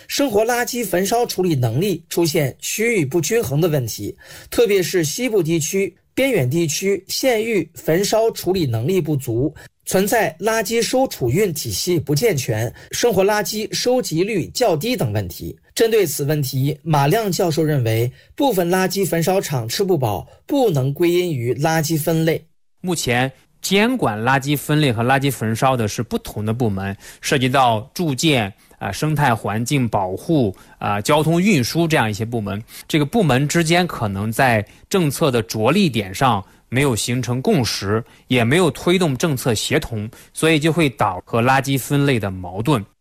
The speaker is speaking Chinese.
生活垃圾焚烧处理能力出现区域不均衡的问题，特别是西部地区、边远地区县域焚烧处理能力不足，存在垃圾收储运体系不健全、生活垃圾收集率较低等问题。针对此问题，马亮教授认为，部分垃圾焚烧厂吃不饱不能归因于垃圾分类。 目前监管垃圾分类和垃圾焚烧的是不同的部门，涉及到住建、生态环境保护、交通运输这样一些部门。这个部门之间可能在政策的着力点上没有形成共识，也没有推动政策协同，所以就会导和垃圾分类的矛盾。